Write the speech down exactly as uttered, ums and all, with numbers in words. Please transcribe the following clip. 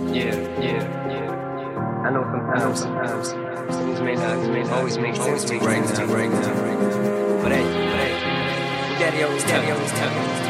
Yeah, yeah, yeah. I know sometimes, sometimes things may not, may not always make sense to you right now, right now, right now. But hey, but hey, Daddy always tell me, always tell me.